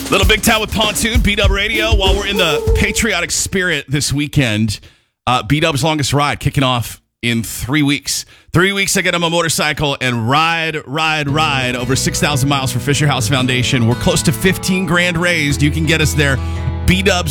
Little Big Town with Pontoon, B-Dub Radio. While we're in the patriotic spirit this weekend, B-Dub's longest ride kicking off in 3 weeks. 3 weeks I get on my motorcycle and ride over 6,000 miles for Fisher House Foundation. We're close to 15 grand raised. You can get us there. B-Dub's